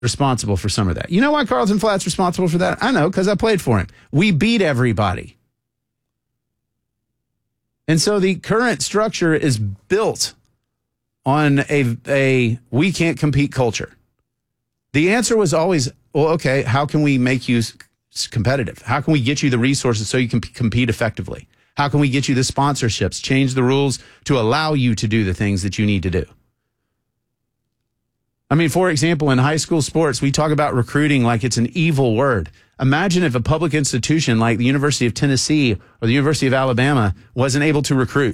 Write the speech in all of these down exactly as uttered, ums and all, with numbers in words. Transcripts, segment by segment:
responsible for some of that. You know why Carlton Flat's responsible for that? I know, because I played for him. We beat everybody. And so the current structure is built on a, a we can't compete culture. The answer was always, well, okay, how can we make you competitive? How can we get you the resources so you can p- compete effectively? How can we get you the sponsorships, change the rules to allow you to do the things that you need to do? I mean, for example, in high school sports, we talk about recruiting like it's an evil word. Imagine if a public institution like the University of Tennessee or the University of Alabama wasn't able to recruit.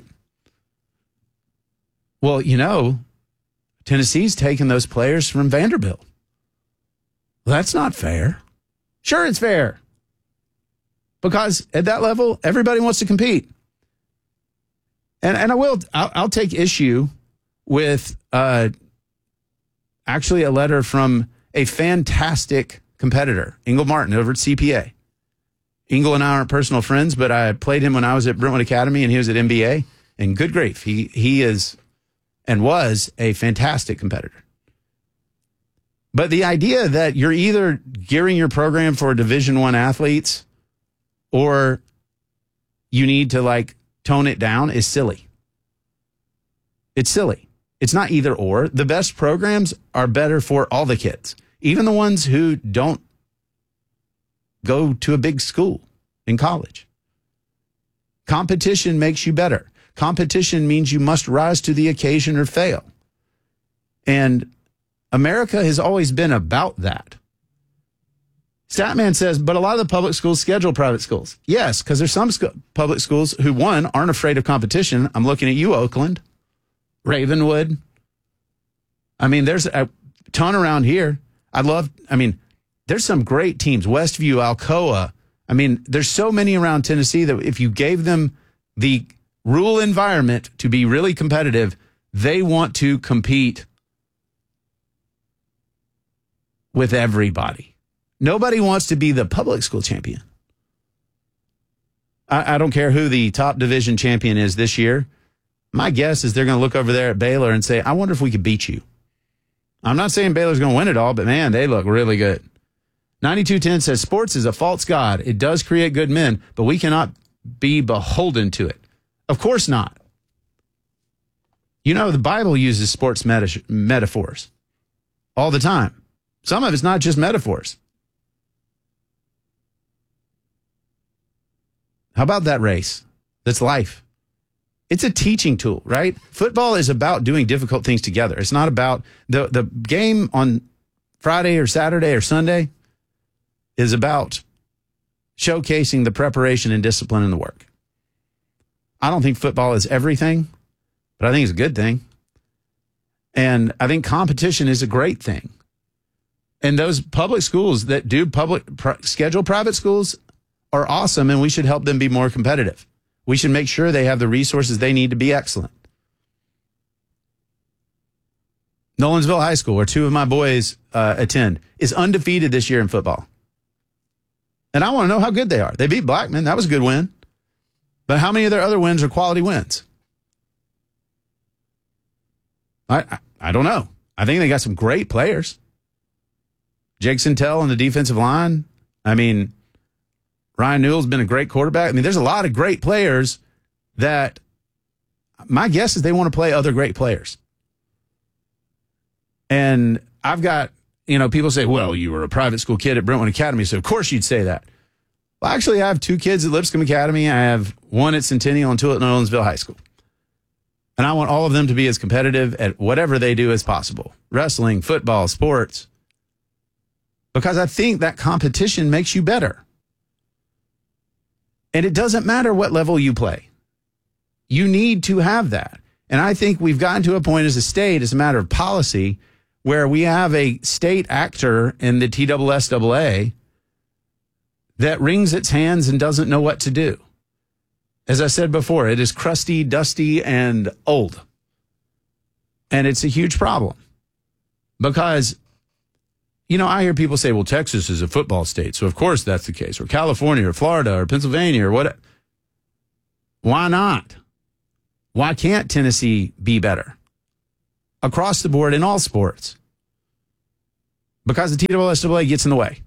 Well, you know, Tennessee's taken those players from Vanderbilt. Well, that's not fair. Sure, it's fair. Because at that level, everybody wants to compete. And and I will, I'll, I'll take issue with uh, actually a letter from a fantastic competitor, Ingle Martin, over at C P A. Ingle and I aren't personal friends, but I played him when I was at Brentwood Academy and he was at N B A. And good grief, he he is and was a fantastic competitor. But the idea that you're either gearing your program for Division I athletes or you need to like tone it down is silly. It's silly. It's not either or. The best programs are better for all the kids, even the ones who don't go to a big school in college. Competition makes you better. Competition means you must rise to the occasion or fail. And America has always been about that. Statman says, but a lot of the public schools schedule private schools. Yes, because there's some sc- public schools who, one, aren't afraid of competition. I'm looking at you, Oakland, Ravenwood. I mean, there's a ton around here. I love, I mean, there's some great teams, Westview, Alcoa. I mean, there's so many around Tennessee that if you gave them the rule environment to be really competitive, they want to compete with everybody. Nobody wants to be the public school champion. I, I don't care who the top division champion is this year. My guess is they're going to look over there at Baylor and say, I wonder if we could beat you. I'm not saying Baylor's going to win it all, but man, they look really good. ninety-two ten says, sports is a false god. It does create good men, but we cannot be beholden to it. Of course not. You know, the Bible uses sports meta- metaphors all the time. Some of it's not just metaphors. How about that race? That's life. It's a teaching tool, right? Football is about doing difficult things together. It's not about the, the game on Friday or Saturday or Sunday is about showcasing the preparation and discipline in the work. I don't think football is everything, but I think it's a good thing. And I think competition is a great thing. And those public schools that do public pr- schedule private schools are awesome, and we should help them be more competitive. We should make sure they have the resources they need to be excellent. Nolensville High School, where two of my boys uh, attend, is undefeated this year in football. And I want to know how good they are. They beat Blackman. That was a good win. But how many of their other wins are quality wins? I I, I don't know. I think they got some great players. Jake Sintel on the defensive line. I mean, Ryan Newell's been a great quarterback. I mean, there's a lot of great players that my guess is they want to play other great players. And I've got, you know, people say, well, you were a private school kid at Brentwood Academy, so of course you'd say that. Well, actually, I have two kids at Lipscomb Academy. I have one at Centennial and two at Nolensville High School. And I want all of them to be as competitive at whatever they do as possible. Wrestling, football, sports. Because I think that competition makes you better. And it doesn't matter what level you play. You need to have that. And I think we've gotten to a point as a state, as a matter of policy, where we have a state actor in the T S S A A that wrings its hands and doesn't know what to do. As I said before, it is crusty, dusty, and old. And it's a huge problem. Because, you know, I hear people say, well, Texas is a football state, so of course that's the case. Or California, or Florida, or Pennsylvania, or what. Why not? Why can't Tennessee be better? Across the board in all sports. because the T S A A gets in the way.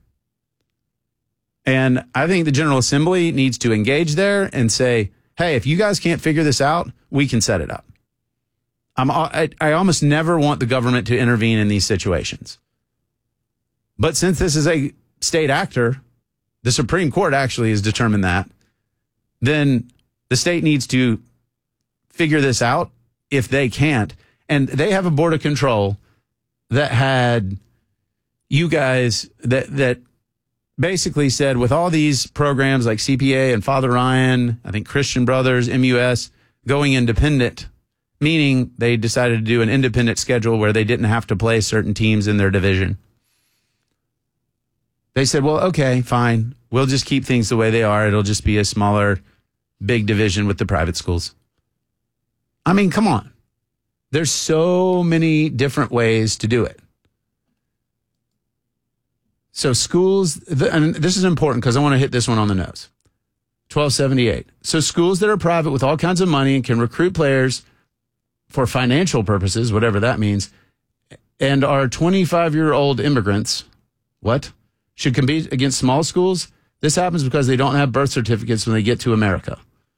And I think the General Assembly needs to engage there and say, hey, if you guys can't figure this out, we can set it up. I'm, I, I almost never want the government to intervene in these situations. But since this is a state actor, the Supreme Court actually has determined that, then the state needs to figure this out if they can't. And they have a board of control that had you guys that that basically said with all these programs like C P A and Father Ryan, I think Christian Brothers, M U S, going independent, meaning they decided to do an independent schedule where they didn't have to play certain teams in their division. They said, well, okay, fine. We'll just keep things the way they are. It'll just be a smaller, big division with the private schools. I mean, come on. There's so many different ways to do it. So schools, and this is important because I want to hit this one on the nose. twelve seventy-eight. So schools that are private with all kinds of money and can recruit players for financial purposes, whatever that means, and are twenty-five-year-old immigrants, what? Should compete against small schools? This happens because they don't have birth certificates when they get to America.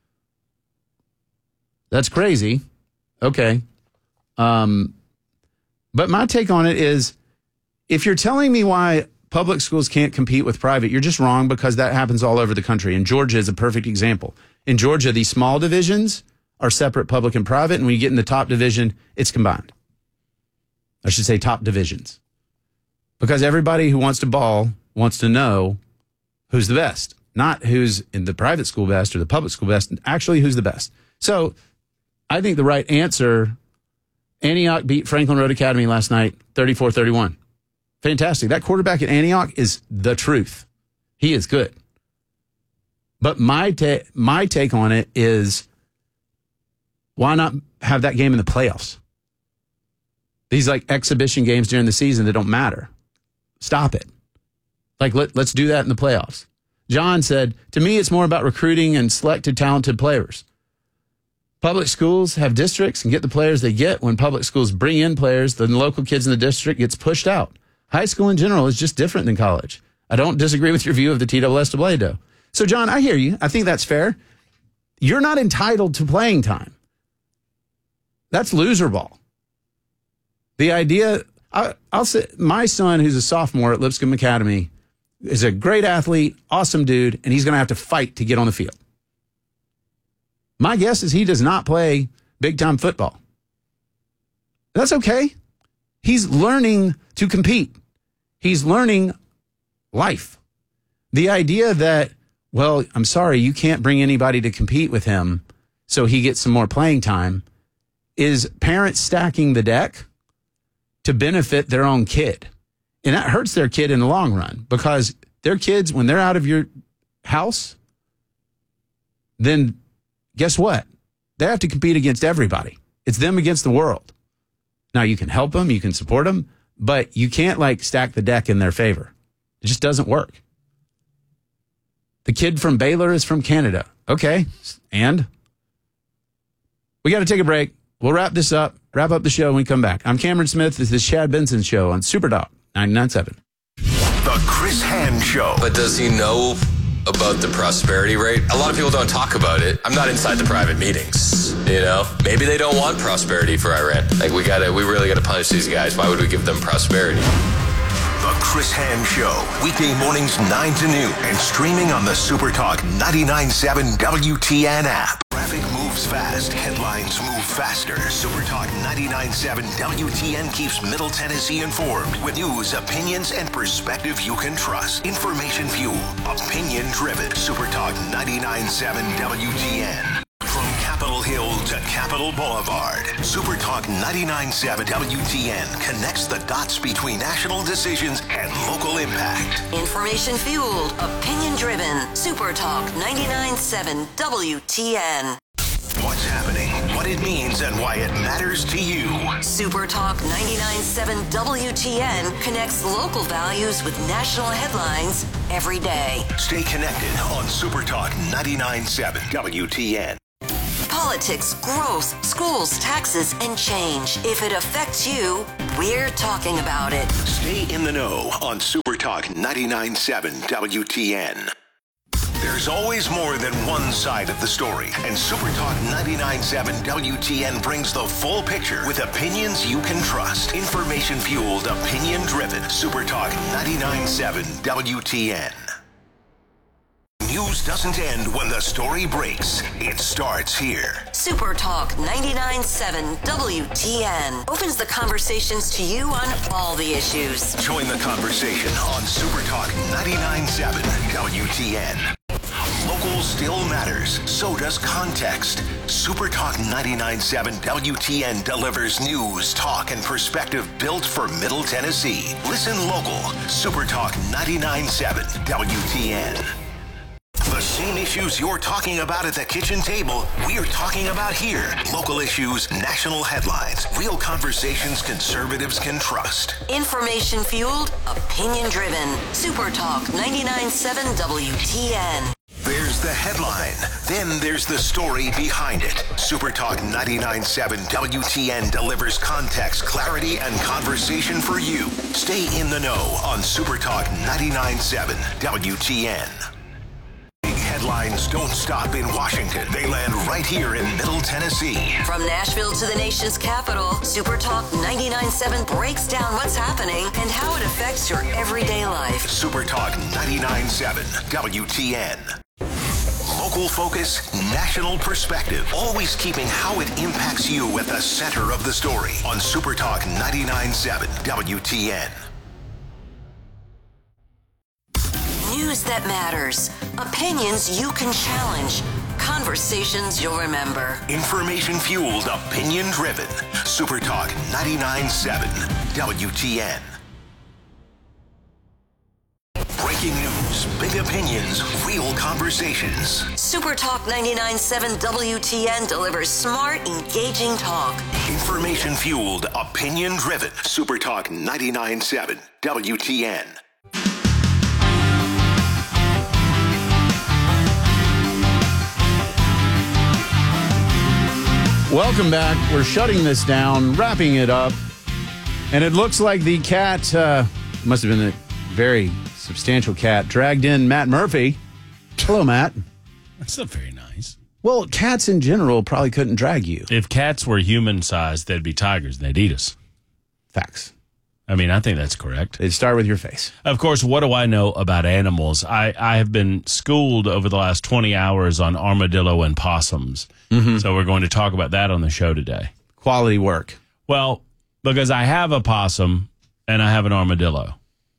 That's crazy. Okay. Um, but my take on it is, if you're telling me why public schools can't compete with private, you're just wrong, because that happens all over the country. And Georgia is a perfect example. In Georgia, these small divisions are separate, public and private. And when you get in the top division, it's combined. I should say top divisions. Because everybody who wants to ball wants to know who's the best, not who's in the private school best or the public school best, actually who's the best. So I think the right answer, Antioch beat Franklin Road Academy last night, thirty-four thirty-one. Fantastic. That quarterback at Antioch is the truth. He is good. But my, ta- my take on it is, why not have that game in the playoffs? These like exhibition games during the season that don't matter. Stop it. Like, let, let's do that in the playoffs. John said, to me, it's more about recruiting and selected talented players. Public schools have districts and get the players they get. When public schools bring in players, the local kids in the district gets pushed out. High school in general is just different than college. I don't disagree with your view of the T S A A, though. So, John, I hear you. I think that's fair. You're not entitled to playing time. That's loser ball. The idea, I, I'll say, my son, who's a sophomore at Lipscomb Academy, is a great athlete, awesome dude, and he's going to have to fight to get on the field. My guess is he does not play big-time football. That's okay. He's learning to compete. He's learning life. The idea that, well, I'm sorry, you can't bring anybody to compete with him so he gets some more playing time, is parents stacking the deck to benefit their own kid. And that hurts their kid in the long run, because their kids, when they're out of your house, then guess what? They have to compete against everybody. It's them against the world. Now, you can help them, you can support them, but you can't like stack the deck in their favor. It just doesn't work. The kid from Baylor is from Canada. Okay, and we got to take a break. We'll wrap this up, wrap up the show when we come back. I'm Cameron Smith. This is Chad Benson Show on Super Talk ninety-nine point seven. The Chris Hand Show. But does he know about the prosperity rate? A lot of people don't talk about it. I'm not inside the private meetings, you know? Maybe they don't want prosperity for Iran. Like, we gotta, we really gotta punish these guys. Why would we give them prosperity? The Chris Hand Show, weekday mornings nine to noon, and streaming on the Super Talk ninety-nine point seven W T N app. Traffic moves fast, headlines move faster. Super Talk ninety-nine point seven W T N keeps Middle Tennessee informed with news, opinions, and perspective you can trust. Information fuel, opinion driven. Super Talk ninety-nine point seven W T N. From Capitol Hill to Capitol Boulevard, Super Talk ninety-nine point seven W T N connects the dots between national decisions and local impact. Information fueled, opinion driven. Super Talk ninety-nine point seven W T N. What's happening, what it means, and why it matters to you. Super Talk ninety-nine point seven W T N connects local values with national headlines every day. Stay connected on Super Talk ninety-nine point seven W T N. politics, growth, schools, taxes, and change. If it affects you, we're talking about it. Stay in the know on Super Talk ninety-nine point seven W T N. There's always more than one side of the story, and Super Talk ninety-nine point seven W T N brings the full picture with opinions you can trust. Information-fueled, opinion-driven. Super Talk ninety-nine point seven W T N. News doesn't end when the story breaks. It starts here. Super Talk ninety-nine point seven W T N opens the conversations to you on all the issues. Join the conversation on Super Talk ninety-nine point seven W T N. Local still matters. So does context. Super Talk ninety-nine point seven W T N delivers news, talk, and perspective built for Middle Tennessee. Listen local. Super Talk ninety-nine point seven W T N. The same issues you're talking about at the kitchen table, we're talking about here. Local issues, national headlines, real conversations conservatives can trust. Information fueled, opinion driven. Super Talk ninety-nine point seven W T N. There's the headline. Then there's the story behind it. Super Talk ninety-nine point seven W T N delivers context, clarity, and conversation for you. Stay in the know on Super Talk ninety-nine point seven W T N. Headlines don't stop in Washington. They land right here in Middle Tennessee. From Nashville to the nation's capital, Super Talk ninety-nine point seven breaks down what's happening and how it affects your everyday life. Super Talk ninety-nine point seven W T N. Local focus, national perspective. Always keeping how it impacts you at the center of the story on Super Talk ninety-nine point seven W T N. News that matters. Opinions you can challenge. Conversations you'll remember. Information-fueled, opinion-driven. Super Talk ninety-nine point seven W T N. Breaking news, big opinions, real conversations. Super Talk ninety-nine point seven W T N delivers smart, engaging talk. Information-fueled, opinion-driven. Super Talk ninety-nine point seven W T N. Welcome back. We're shutting this down, wrapping it up. And it looks like the cat, uh, must have been a very substantial cat, dragged in Matt Murphy. Hello, Matt. That's not very nice. Well, cats in general probably couldn't drag you. If cats were human-sized, they'd be tigers and they'd eat us. Facts. I mean, I think that's correct. They'd start with your face. Of course, what do I know about animals? I, I have been schooled over the last twenty hours on armadillo and possums. Mm-hmm. So we're going to talk about that on the show today. Quality work. Well, because I have a possum and I have an armadillo.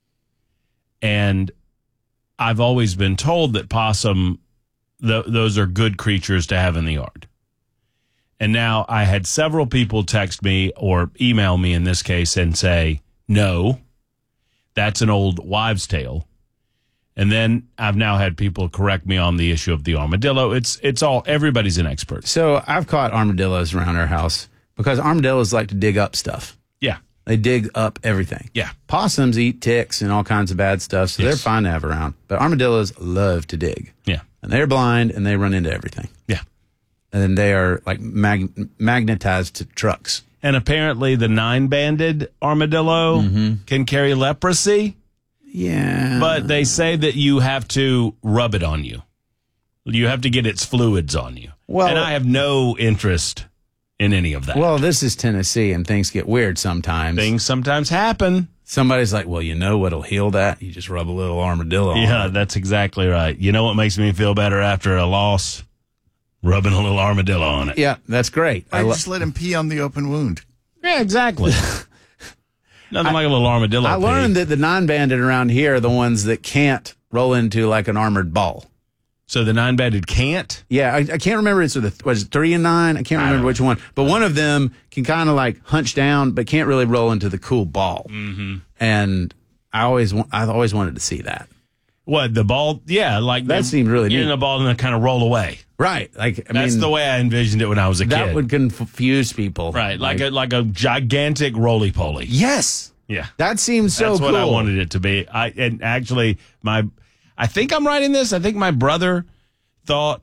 And I've always been told that possum, th- those are good creatures to have in the yard. And now I had several people text me or email me in this case and say, no, that's an old wives' tale. And then I've now had people correct me on the issue of the armadillo. It's it's all, everybody's an expert. So I've caught armadillos around our house because armadillos like to dig up stuff. Yeah. They dig up everything. Yeah. Possums eat ticks and all kinds of bad stuff, so Yes. they're fine to have around. But armadillos love to dig. Yeah. And they're blind and they run into everything. Yeah. And they are like mag- magnetized to trucks. And apparently the nine-banded armadillo Mm-hmm. can carry leprosy, Yeah. but they say that you have to rub it on you. You have to get its fluids on you. Well- and I have no interest in any of that. Well, this is Tennessee and things get weird sometimes. Things sometimes happen. Somebody's like, well, you know what'll heal that? You just rub a little armadillo on Yeah, it. that's exactly right. You know what makes me feel better after a loss? Rubbing a little armadillo on it. Yeah, that's great. I lo- just let him pee on the open wound. Yeah, exactly. Nothing like a little armadillo. I pee. learned that the non-banded around here are the ones that can't roll into like an armored ball. So the nine-banded can't? Yeah, I, I can't remember. It's the was it three and nine. I can't remember which one. But one of them can kind of like hunch down, but can't really roll into the cool ball. Mm-hmm. And I always, wa- I always wanted to see that. What, the ball? Yeah, like That they- seemed really get neat. in the ball and then kind of roll away. Right. Like I That's mean, the way I envisioned it when I was a that kid. would confuse people. right, like, a like a gigantic roly-poly. yes. Yeah. That seems so That's cool. what I wanted it to be. I and actually my I think I'm right in this. I think my brother thought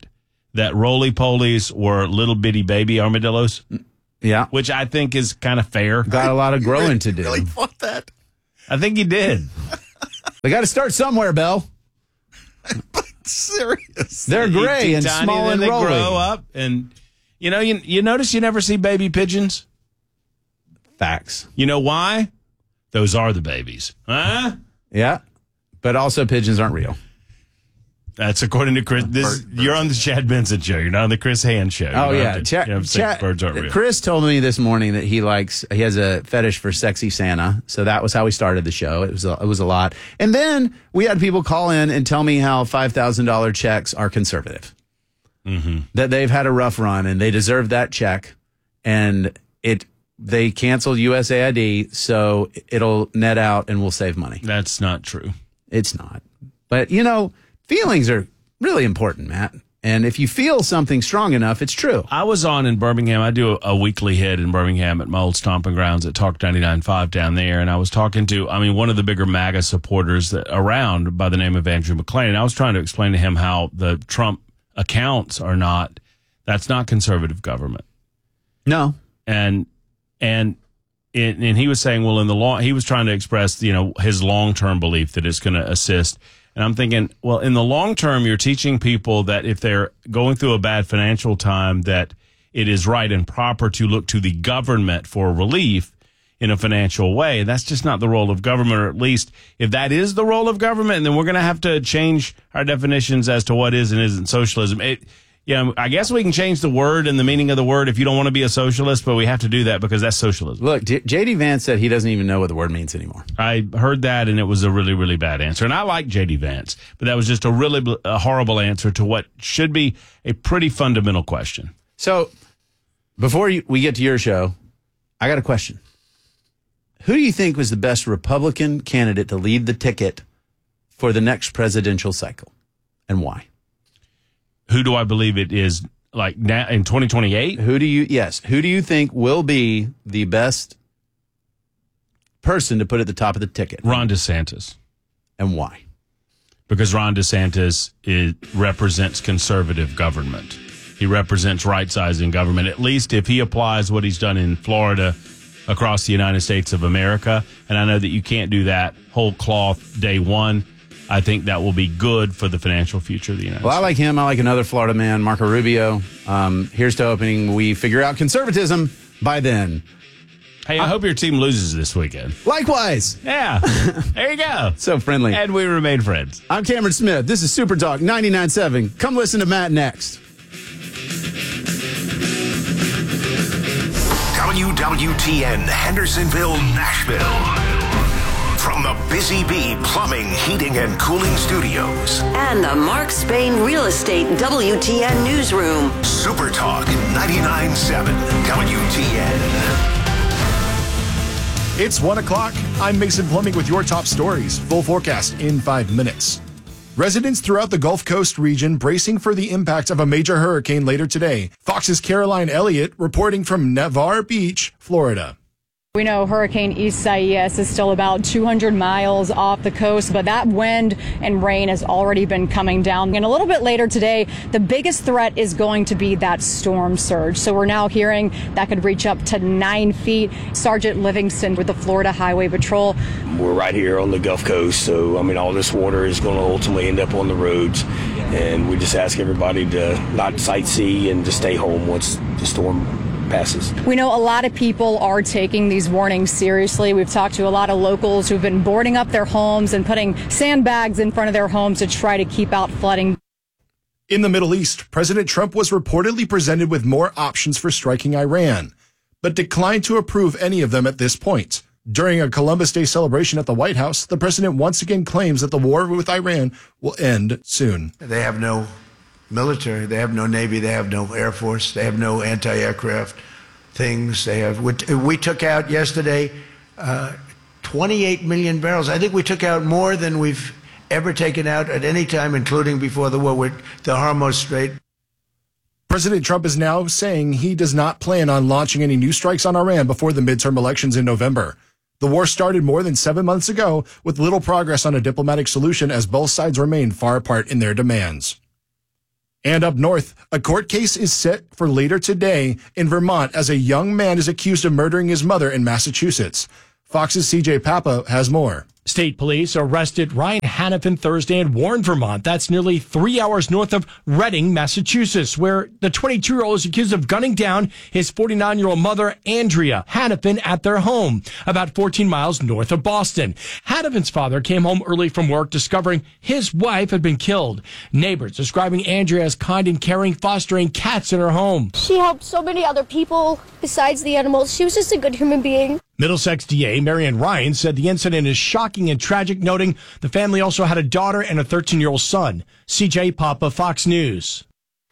that roly-polies were little bitty baby armadillos, Yeah. which I think is kind of fair. Got a lot of growing to do. Really thought that? I think he did. They got to start somewhere, Bell. Serious. They're gray Teeny and tiny, small then and they rolling. grow up, and you know, you you notice you never see baby pigeons. Facts. You know why? Those are the babies, huh? Yeah. But also pigeons aren't real. That's according to Chris. This, you're on the Chad Benson show. You're not on the Chris Hand show. You Oh don't yeah, have to- Cha- you don't have to say Cha- birds aren't real. Chris told me this morning that he likes he has a fetish for sexy Santa, so that was how we started the show. It was a, it was a lot, and then we had people call in and tell me how five thousand dollar checks are conservative, mm-hmm. that they've had a rough run and they deserve that check, and it they canceled U S A I D, so it'll net out and we'll save money. That's not true. It's not, but you know, feelings are really important, Matt. And if you feel something strong enough, it's true. I was on in Birmingham. I do a, a weekly hit in Birmingham at my old stomping grounds at Talk ninety-nine point five down there. And I was talking to, I mean, one of the bigger MAGA supporters that, around by the name of Andrew McLean. And I was trying to explain to him how the Trump accounts are not, that's not conservative government. No. And, and, it, and he was saying, well, in the long, he was trying to express, you know, his long-term belief that it's going to assist. And I'm thinking, well, in the long term, you're teaching people that if they're going through a bad financial time, that it is right and proper to look to the government for relief in a financial way. That's just not the role of government, or at least if that is the role of government, then we're going to have to change our definitions as to what is and isn't socialism. It, yeah, I guess we can change the word and the meaning of the word if you don't want to be a socialist, but we have to do that because that's socialism. Look, J D. Vance said he doesn't even know what the word means anymore. I heard that, and it was a really, really bad answer. And I like J D. Vance, but that was just a really bl- a horrible answer to what should be a pretty fundamental question. So before you, we get to your show, I got a question. Who do you think was the best Republican candidate to lead the ticket for the next presidential cycle, and why? Who do I believe it is, like now in twenty twenty-eight? Who do you, yes, who do you think will be the best person to put at the top of the ticket? Ron DeSantis. And why? Because Ron DeSantis is, represents conservative government. He represents right-sizing government, at least if he applies what he's done in Florida across the United States of America. And I know that you can't do that whole cloth day one. I think that will be good for the financial future of the United Well, I States. like him. I like another Florida man, Marco Rubio. Um, here's to hoping we figure out conservatism by then. Hey, I hope your team loses this weekend. Likewise. Yeah. There you go. So friendly. And we remain friends. I'm Cameron Smith. This is Super Talk ninety-nine point seven. Come listen to Matt next. W W T N Hendersonville, Nashville. From the Busy Bee Plumbing, Heating, and Cooling Studios. And the Mark Spain Real Estate W T N Newsroom. Super Talk ninety-nine point seven W T N. It's one o'clock. I'm Mason Plumbing with your top stories. Full forecast in five minutes. Residents throughout the Gulf Coast region bracing for the impact of a major hurricane later today. Fox's Caroline Elliott reporting from Navarre Beach, Florida. We know Hurricane Isaias is still about two hundred miles off the coast, but that wind and rain has already been coming down. And a little bit later today, the biggest threat is going to be that storm surge. So we're now hearing that could reach up to nine feet. Sergeant Livingston with the Florida Highway Patrol. We're right here on the Gulf Coast, so I mean, all this water is going to ultimately end up on the roads. And we just ask everybody to not sightsee and to stay home once the storm passes. We know a lot of people are taking these warnings seriously. We've talked to a lot of locals who've been boarding up their homes and putting sandbags in front of their homes to try to keep out flooding. In the Middle East, President Trump was reportedly presented with more options for striking Iran, but declined to approve any of them at this point. During a Columbus Day celebration at the White House, the president once again claims that the war with Iran will end soon. They have no military, they have no Navy, they have no Air Force, they have no anti-aircraft things. They have. We took out yesterday uh, twenty-eight million barrels. I think we took out more than we've ever taken out at any time, including before the war with the Hormuz Strait. President Trump is now saying he does not plan on launching any new strikes on Iran before the midterm elections in November. The war started more than seven months ago with little progress on a diplomatic solution as both sides remain far apart in their demands. And up north, a court case is set for later today in Vermont as a young man is accused of murdering his mother in Massachusetts. Fox's C J Papa has more. State police arrested Ryan Hannafin Thursday in Warren, Vermont. That's nearly three hours north of Reading, Massachusetts, where the twenty-two-year-old is accused of gunning down his forty-nine-year-old mother, Andrea Hannafin, at their home, about fourteen miles north of Boston. Hannafin's father came home early from work, discovering his wife had been killed. Neighbors describing Andrea as kind and caring, fostering cats in her home. She helped so many other people besides the animals. She was just a good human being. Middlesex D A Marian Ryan said the incident is shocking and tragic, noting the family also had a daughter and a thirteen-year-old son. C J Papa, Fox News.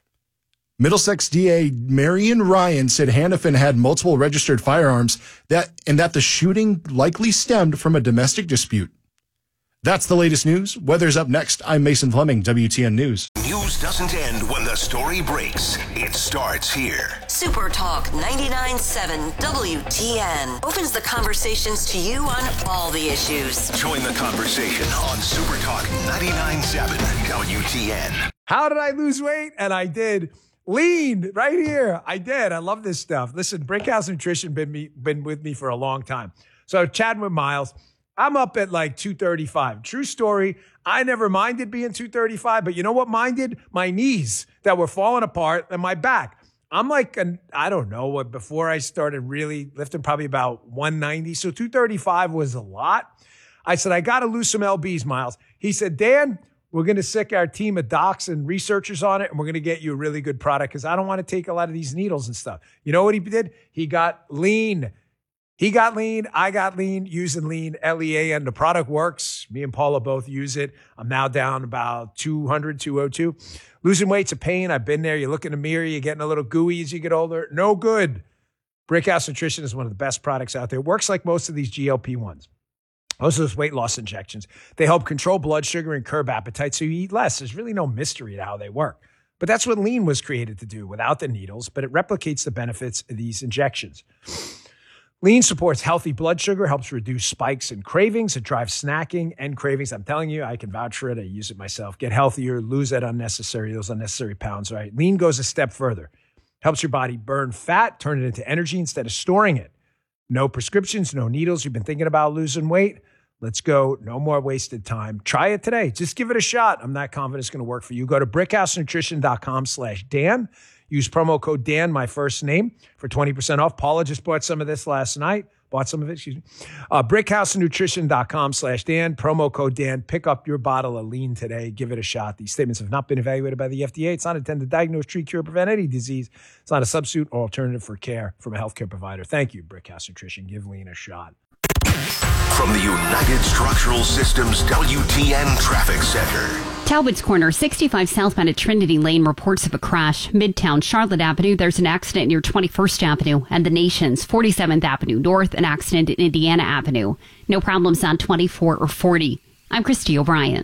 Middlesex D A Marian Ryan said Hannafin had multiple registered firearms that and that the shooting likely stemmed from a domestic dispute. That's the latest news. Weather's up next. I'm Mason Fleming, W T N News. News doesn't end when the story breaks. It starts here. Super Talk ninety-nine point seven W T N opens the conversations to you on all the issues. Join the conversation on Super Talk ninety-nine point seven W T N. How did I lose weight? And I did. Lean right here. I did. I love this stuff. Listen, Brickhouse Nutrition been me been with me for a long time. So chatting with Miles, I'm up at like two thirty-five. True story. I never minded being two thirty-five, but you know what minded? My knees that were falling apart and my back. I'm like, an, I don't know what, before I started really lifting, probably about one ninety. So two thirty-five was a lot. I said, I got to lose some L Bs, Miles. He said, Dan, we're going to sick our team of docs and researchers on it, and we're going to get you a really good product because I don't want to take a lot of these needles and stuff. You know what he did? He got lean. He got lean. I got lean using lean, L E A N. The product works. Me and Paula both use it. I'm now down about two hundred, two oh two. Losing weight's a pain. I've been there. You look in the mirror, you're getting a little gooey as you get older. No good. Brickhouse Nutrition is one of the best products out there. It works like most of these G L P ones. Most of those weight loss injections. They help control blood sugar and curb appetite so you eat less. There's really no mystery to how they work. But that's what lean was created to do without the needles, but it replicates the benefits of these injections. Lean supports healthy blood sugar, helps reduce spikes and cravings. It drives snacking and cravings. I'm telling you, I can vouch for it. I use it myself. Get healthier, lose that unnecessary, those unnecessary pounds, right? Lean goes a step further. Helps your body burn fat, turn it into energy instead of storing it. No prescriptions, no needles. You've been thinking about losing weight? Let's go. No more wasted time. Try it today. Just give it a shot. I'm not confident it's going to work for you. Go to brickhousenutrition.com slash Dan. Use promo code Dan, my first name, for twenty percent off. Paula just bought some of this last night. Bought some of it, excuse me. Uh, brickhousenutrition.com slash Dan. Promo code Dan. Pick up your bottle of lean today. Give it a shot. These statements have not been evaluated by the F D A. It's not intended to diagnose, treat, cure, prevent any disease. It's not a substitute or alternative for care from a healthcare provider. Thank you, Brickhouse Nutrition. Give lean a shot. From the United Structural Systems W T N Traffic Center. Talbot's Corner, sixty-five southbound at Trinity Lane, reports of a crash. Midtown Charlotte Avenue, there's an accident near twenty-first Avenue. And the Nations, forty-seventh Avenue North, an accident in Indiana Avenue. No problems on twenty-four or forty. I'm Christy O'Brien.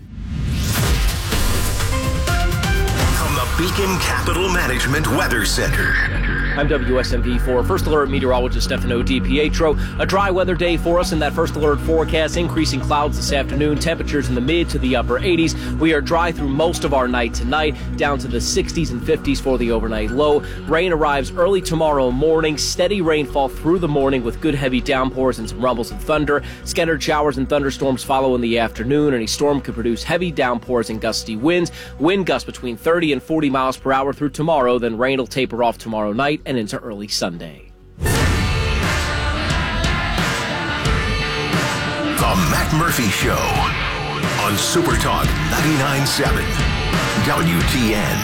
From the Beacon Capital Management Weather Center. I'm W S M V four First Alert meteorologist Stefano DiPietro. A dry weather day for us in that First Alert forecast. Increasing clouds this afternoon. Temperatures in the mid to the upper eighties. We are dry through most of our night tonight, down to the sixties and fifties for the overnight low. Rain arrives early tomorrow morning. Steady rainfall through the morning with good heavy downpours and some rumbles and thunder. Scattered showers and thunderstorms follow in the afternoon. Any storm could produce heavy downpours and gusty winds. Wind gusts between thirty and forty miles per hour through tomorrow. Then rain will taper off tomorrow night and into early Sunday. The Matt Murphy Show on Super Talk ninety-nine point seven W T N.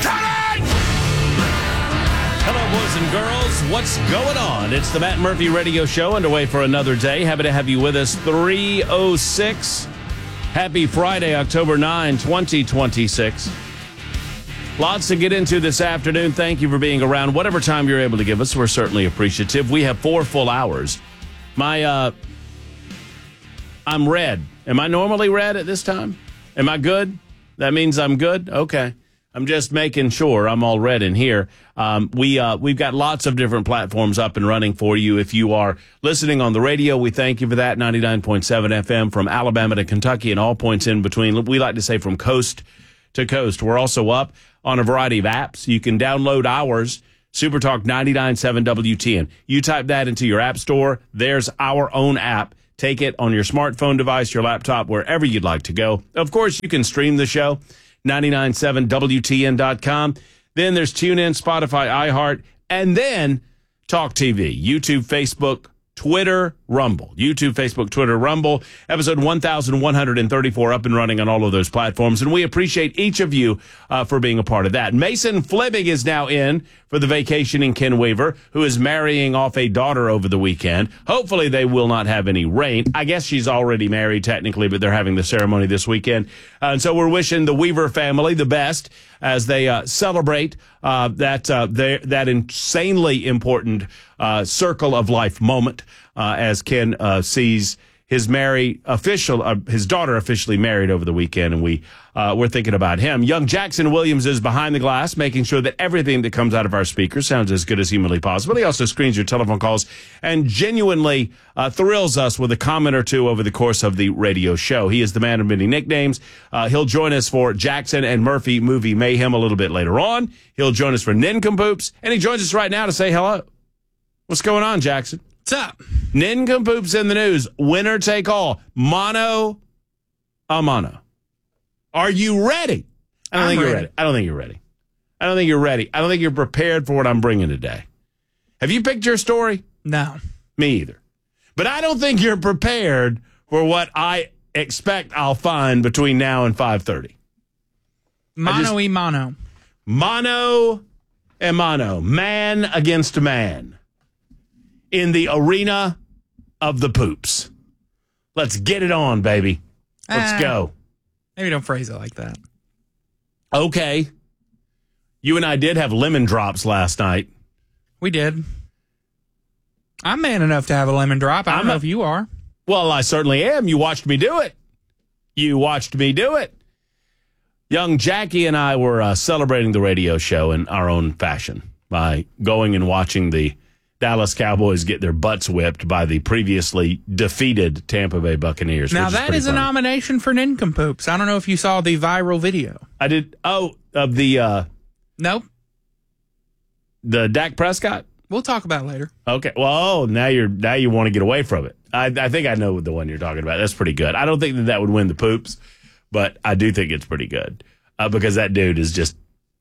Hello, boys and girls. What's going on? It's the Matt Murphy Radio Show underway for another day. Happy to have you with us. three oh six. Happy Friday, October ninth, twenty twenty-six. Lots to get into this afternoon. Thank you for being around. Whatever time you're able to give us, we're certainly appreciative. We have four full hours. My, uh, I'm red. Am I normally red at this time? Am I good? That means I'm good? Okay. I'm just making sure I'm all red in here. Um, we, uh, we've got lots of different platforms up and running for you. If you are listening on the radio, we thank you for that. ninety-nine point seven F M from Alabama to Kentucky and all points in between. We like to say from coast to coast. We're also up on a variety of apps. You can download ours, SuperTalk ninety-nine point seven W T N. You type that into your app store. There's our own app. Take it on your smartphone device, your laptop, wherever you'd like to go. Of course, you can stream the show, ninety-nine point seven W T N dot com. Then there's TuneIn, Spotify, iHeart, and then Talk T V, YouTube, Facebook, Twitter, Rumble. YouTube, Facebook, Twitter, Rumble. Episode one thousand one hundred thirty-four up and running on all of those platforms. And we appreciate each of you uh, for being a part of that. Mason Fleming is now in for the vacationing Ken Weaver, who is marrying off a daughter over the weekend. Hopefully they will not have any rain. I guess she's already married technically, but they're having the ceremony this weekend. Uh, and so we're wishing the Weaver family the best as they uh, celebrate uh, that uh, that insanely important uh, circle of life moment uh, as Ken uh, sees his marry official uh, his daughter officially married over the weekend, and we uh, we're thinking about him. Young Jackson Williams is behind the glass, making sure that everything that comes out of our speakers sounds as good as humanly possible. He also screens your telephone calls and genuinely uh, thrills us with a comment or two over the course of the radio show. He is the man of many nicknames. Uh, he'll join us for Jackson and Murphy Movie Mayhem a little bit later on. He'll join us for Nincompoops, and he joins us right now to say hello. What's going on, Jackson? What's up? Nincompoops in the news. Winner take all. Mono a mono. Are you ready? I don't I'm think you're ready. ready. I don't think you're ready. I don't think you're ready. I don't think you're prepared for what I'm bringing today. Have you picked your story? No. Me either. But I don't think you're prepared for what I expect I'll find between now and five thirty. Mono e mono. Mono and mono. Man against man. In the arena of the poops. Let's get it on, baby. Let's Uh, go. Maybe don't phrase it like that. Okay. You and I did have lemon drops last night. We did. I'm man enough to have a lemon drop. I don't I'm know a- if you are. Well, I certainly am. You watched me do it. You watched me do it. Young Jackie and I were uh, celebrating the radio show in our own fashion by going and watching the Dallas Cowboys get their butts whipped by the previously defeated Tampa Bay Buccaneers. Now, which that pretty is a funny. nomination for Nincompoops. I don't know if you saw the viral video. I did. Oh, of the uh, Nope. the Dak Prescott. We'll talk about it later. Okay. Well, oh, now you're now you want to get away from it. I, I think I know the one you're talking about. That's pretty good. I don't think that that would win the poops, but I do think it's pretty good uh, because that dude is just.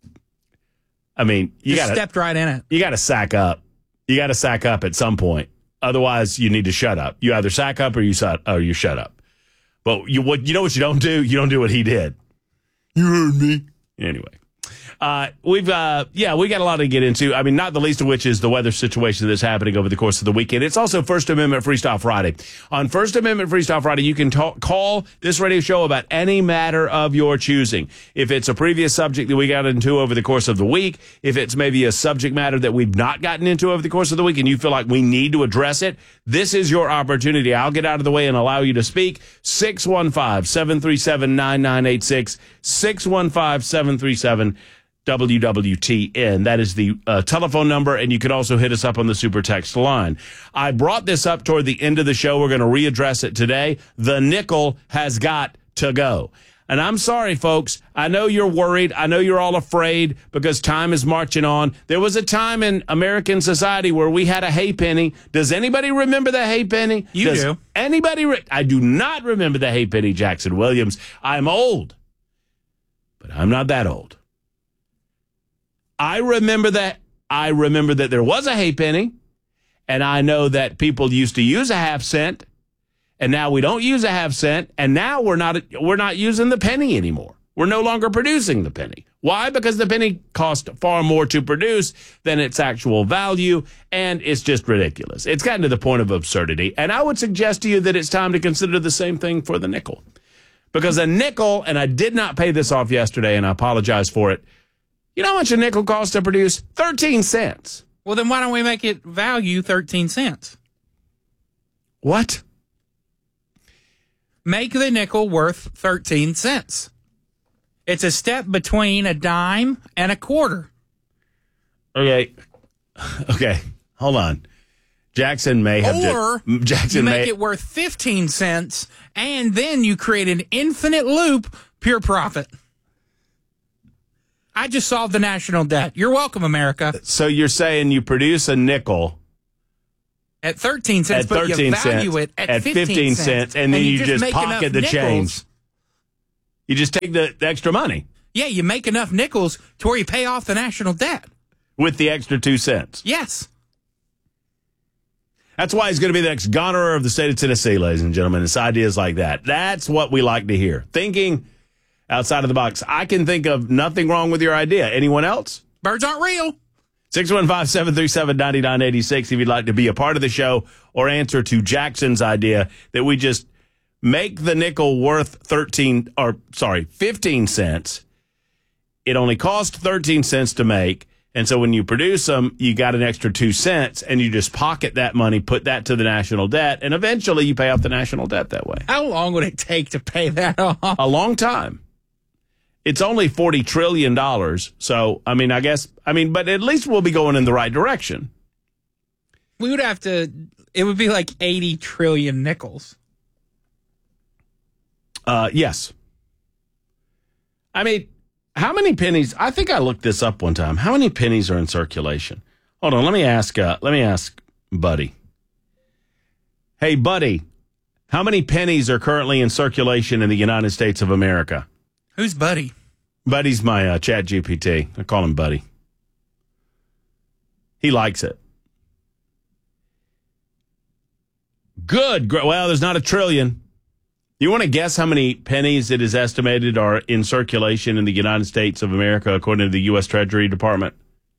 I mean, you Just got stepped right in it. You got to sack up. You got to sack up at some point. Otherwise, you need to shut up. You either sack up or you shut or you shut up. But you what you know what you don't do? You don't do what he did. You heard me. Anyway. Uh, we've, uh, yeah, we got a lot to get into. I mean, not the least of which is the weather situation that's happening over the course of the weekend. It's also First Amendment Freestyle Friday. On First Amendment Freestyle Friday, you can talk, call this radio show about any matter of your choosing. If it's a previous subject that we got into over the course of the week, if it's maybe a subject matter that we've not gotten into over the course of the week and you feel like we need to address it, this is your opportunity. I'll get out of the way and allow you to speak. six one five, seven three seven, nine nine eight six, six one five, seven three seven, W W T N. That is the uh, telephone number, and you can also hit us up on the super text line. I brought this up toward the end of the show. We're going to readdress it today. The nickel has got to go. And I'm sorry, folks. I know you're worried. I know you're all afraid because time is marching on. There was a time in American society where we had a hay penny. Does anybody remember the hay penny? You Does do. Anybody? Re- I do not remember the hay penny, Jackson Williams. I'm old, but I'm not that old. I remember that. I remember that there was a hay penny, and I know that people used to use a half cent, and now we don't use a half cent, and now we're not we're not using the penny anymore. We're no longer producing the penny. Why? Because the penny cost far more to produce than its actual value, and it's just ridiculous. It's gotten to the point of absurdity, and I would suggest to you that it's time to consider the same thing for the nickel. Because a nickel, and I did not pay this off yesterday, and I apologize for it, you know how much a nickel costs to produce? thirteen cents. Well, then why don't we make it value thirteen cents? What? Make the nickel worth thirteen cents. It's a step between a dime and a quarter. Okay. Okay. Hold on. Jackson may have Or ju- Jackson you make may it worth fifteen cents, and then you create an infinite loop, pure profit. I just solved the national debt. You're welcome, America. So you're saying you produce a nickel at thirteen cents, at but thirteen you value cents, it at, at fifteen, fifteen cents, cents, and then and you, you just, just make pocket enough the nickels. change. You just take the, the extra money Yeah, you make enough nickels to where you pay off the national debt. with the extra two cents. Yes. That's why he's going to be the next governor of the state of Tennessee, ladies and gentlemen. It's ideas like that. That's what we like to hear. Thinking outside of the box. I can think of nothing wrong with your idea. Anyone else? Birds aren't real. six one five, seven three seven, nine nine eight six if you'd like to be a part of the show or answer to Jackson's idea that we just make the nickel worth thirteen or sorry, fifteen cents. It only costs thirteen cents to make. And so when you produce them, you got an extra two cents and you just pocket that money, put that to the national debt, and eventually you pay off the national debt that way. How long would it take to pay that off? A long time. It's only forty trillion dollars. So, I mean, I guess, I mean, but at least we'll be going in the right direction. We would have to, it would be like eighty trillion nickels. Uh, yes. I mean, how many pennies? I think I looked this up one time. How many pennies are in circulation? Hold on. Let me ask, uh, let me ask Buddy. Hey, Buddy, how many pennies are currently in circulation in the United States of America? Who's Buddy? Buddy's my uh, Chat G P T. I call him Buddy. He likes it. Good. Well, there's not a trillion. You want to guess how many pennies it is estimated are in circulation in the United States of America, according to the U S Treasury Department?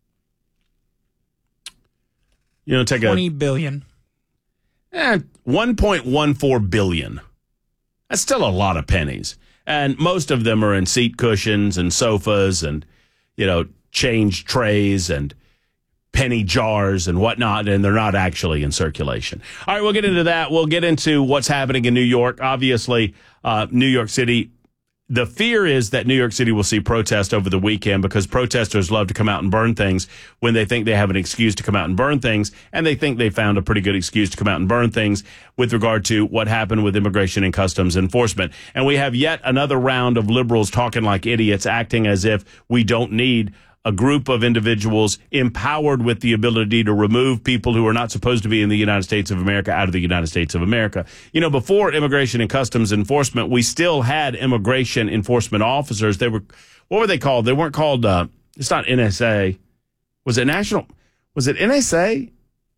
You know, take twenty a billion. Eh, one point one four billion. That's still a lot of pennies. And most of them are in seat cushions and sofas and, you know, change trays and penny jars and whatnot, and they're not actually in circulation. All right, we'll get into that. We'll get into what's happening in New York. Obviously, uh, New York City, the fear is that New York City will see protest over the weekend because protesters love to come out and burn things when they think they have an excuse to come out and burn things, and they think they found a pretty good excuse to come out and burn things with regard to what happened with Immigration and Customs Enforcement. And we have yet another round of liberals talking like idiots, acting as if we don't need a group of individuals empowered with the ability to remove people who are not supposed to be in the United States of America out of the United States of America. You know, before Immigration and Customs Enforcement, we still had immigration enforcement officers. They were, what were they called? They weren't called, uh, it's not N S A. Was it National? Was it N S A?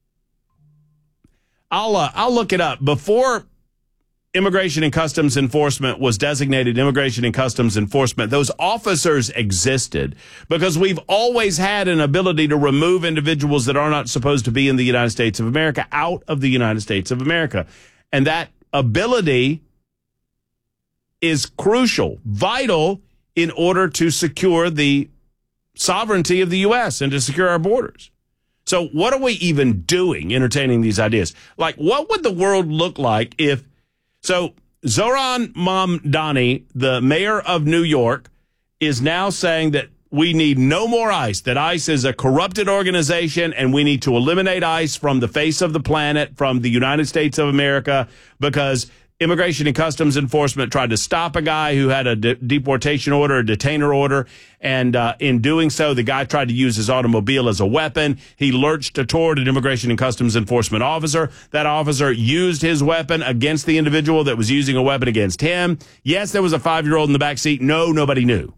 I'll, uh, I'll look it up. Before Immigration and Customs Enforcement was designated Immigration and Customs Enforcement, those officers existed because we've always had an ability to remove individuals that are not supposed to be in the United States of America out of the United States of America. And that ability is crucial, vital in order to secure the sovereignty of the U S and to secure our borders. So what are we even doing entertaining these ideas? Like, what would the world look like if So Zoran Mamdani, the mayor of New York, is now saying that we need no more ICE, that ICE is a corrupted organization and we need to eliminate ICE from the face of the planet, from the United States of America, because Immigration and Customs Enforcement tried to stop a guy who had a de- deportation order, a detainer order, and uh, in doing so, the guy tried to use his automobile as a weapon. He lurched toward an Immigration and Customs Enforcement officer. That officer used his weapon against the individual that was using a weapon against him. Yes, there was a five-year-old in the back seat. No, nobody knew.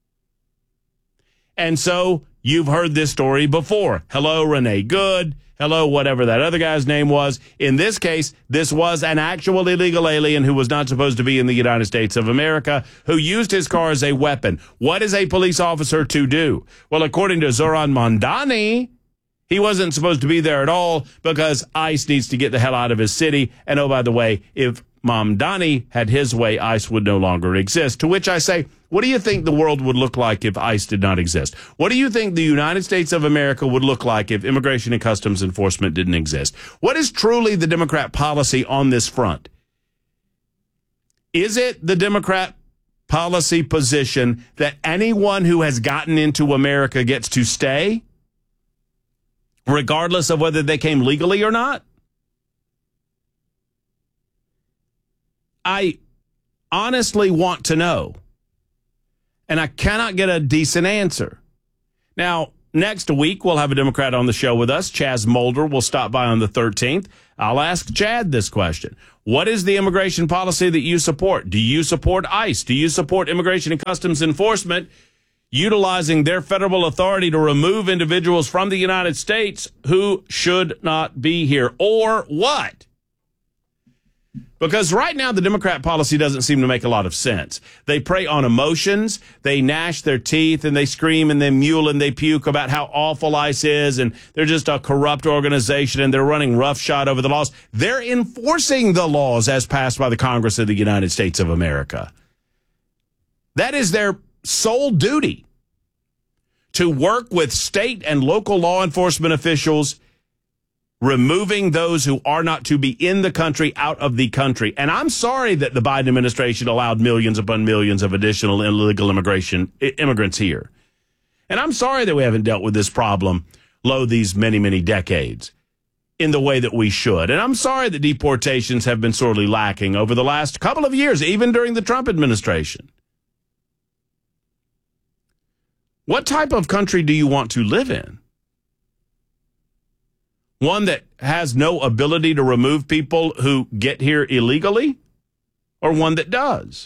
And so you've heard this story before. Hello, Renee Good. Hello, whatever that other guy's name was. In this case, this was an actual illegal alien who was not supposed to be in the United States of America, who used his car as a weapon. What is a police officer to do? Well, according to Zoran Mamdani, he wasn't supposed to be there at all because ICE needs to get the hell out of his city. And oh, by the way, if Mamdani had his way, ICE would no longer exist. To which I say, what do you think the world would look like if ICE did not exist? What do you think the United States of America would look like if Immigration and Customs Enforcement didn't exist? What is truly the Democrat policy on this front? Is it the Democrat policy position that anyone who has gotten into America gets to stay, regardless of whether they came legally or not? I honestly want to know And I cannot get a decent answer. Now, next week, we'll have a Democrat on the show with us. Chaz Mulder will stop by on the thirteenth. I'll ask Chad this question. What is the immigration policy that you support? Do you support ICE? Do you support Immigration and Customs Enforcement utilizing their federal authority to remove individuals from the United States who should not be here? Or what? Because right now, the Democrat policy doesn't seem to make a lot of sense. They prey on emotions, they gnash their teeth, and they scream and they mule and they puke about how awful ICE is, and they're just a corrupt organization, and they're running roughshod over the laws. They're enforcing the laws as passed by the Congress of the United States of America. That is their sole duty, to work with state and local law enforcement officials removing those who are not to be in the country out of the country. And I'm sorry that the Biden administration allowed millions upon millions of additional illegal immigration immigrants here. And I'm sorry that we haven't dealt with this problem, lo, these many, many decades in the way that we should. And I'm sorry that deportations have been sorely lacking over the last couple of years, even during the Trump administration. What type of country do you want to live in? One that has no ability to remove people who get here illegally, or one that does?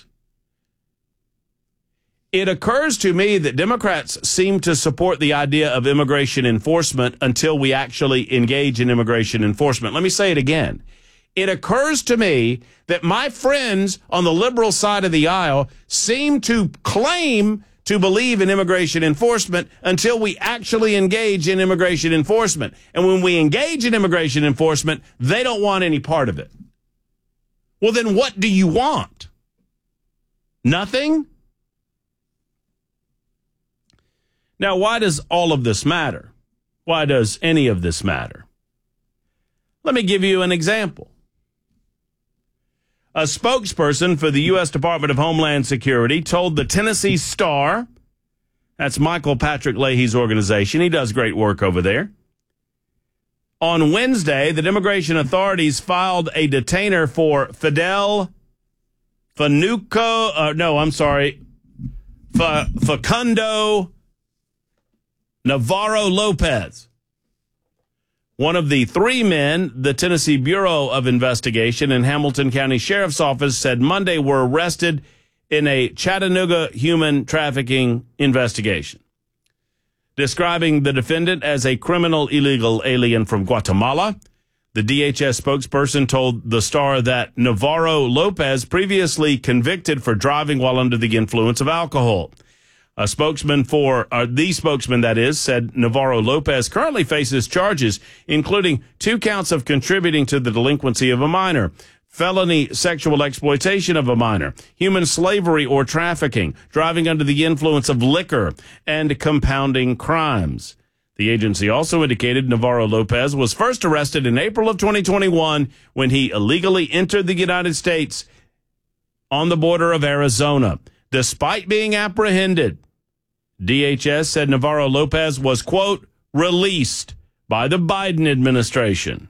It occurs to me that Democrats seem to support the idea of immigration enforcement until we actually engage in immigration enforcement. Let me say it again. It occurs to me that my friends on the liberal side of the aisle seem to claim to believe in immigration enforcement until we actually engage in immigration enforcement. And when we engage in immigration enforcement, they don't want any part of it. Well, then what do you want? Nothing? Now, why does all of this matter? Why does any of this matter? Let me give you an example. A spokesperson for the U S Department of Homeland Security told the Tennessee Star, that's Michael Patrick Leahy's organization, he does great work over there. On Wednesday, the immigration authorities filed a detainer for Fidel Fanuco, uh, no, I'm sorry, F- Facundo Navarro Lopez, one of the three men the Tennessee Bureau of Investigation and Hamilton County Sheriff's Office said Monday were arrested in a Chattanooga human trafficking investigation. Describing the defendant as a criminal illegal alien from Guatemala, the D H S spokesperson told the Star that Navarro Lopez previously convicted for driving while under the influence of alcohol. A spokesman for, uh, the spokesman that is, said Navarro Lopez currently faces charges, including two counts of contributing to the delinquency of a minor, felony sexual exploitation of a minor, human slavery or trafficking, driving under the influence of liquor, and compounding crimes. The agency also indicated Navarro Lopez was first arrested in April of twenty twenty-one when he illegally entered the United States on the border of Arizona. Despite being apprehended, D H S said Navarro Lopez was, quote, released by the Biden administration.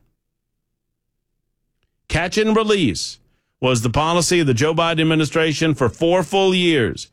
Catch and release was the policy of the Joe Biden administration for four full years.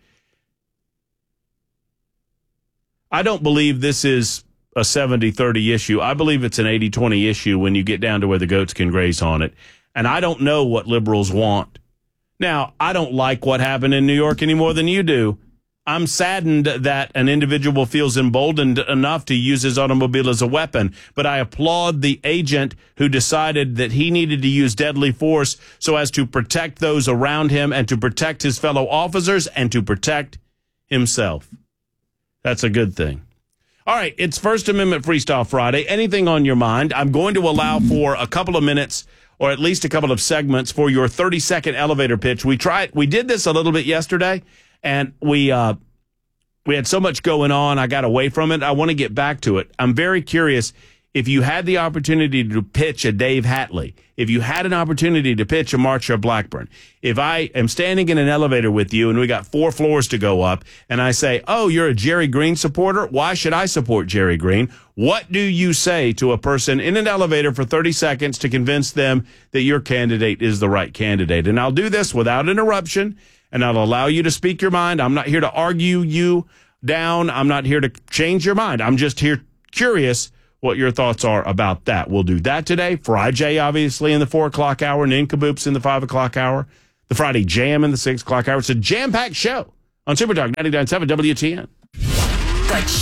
I don't believe this is a seventy thirty issue. I believe it's an eighty twenty issue when you get down to where the goats can graze on it. And I don't know what liberals want. Now, I don't like what happened in New York any more than you do. I'm saddened that an individual feels emboldened enough to use his automobile as a weapon, but I applaud the agent who decided that he needed to use deadly force so as to protect those around him and to protect his fellow officers and to protect himself. That's a good thing. All right, it's First Amendment Freestyle Friday. Anything on your mind? I'm going to allow for a couple of minutes or at least a couple of segments for your thirty-second elevator pitch. We tried, we did this a little bit yesterday, and we uh, we had so much going on, I got away from it. I want to get back to it. I'm very curious if you had the opportunity to pitch a Dave Hatley, if you had an opportunity to pitch a Marsha Blackburn, if I am standing in an elevator with you and we got four floors to go up, and I say, oh, you're a Jerry Green supporter? Why should I support Jerry Green? What do you say to a person in an elevator for thirty seconds to convince them that your candidate is the right candidate? And I'll do this without interruption, and I'll allow you to speak your mind. I'm not here to argue you down. I'm not here to change your mind. I'm just here curious what your thoughts are about that. We'll do that today. Friday, obviously, in the four o'clock hour, Nincompoops in the five o'clock hour, the Friday Jam in the six o'clock hour. It's a jam-packed show on Super Talk ninety-nine point seven W T N. The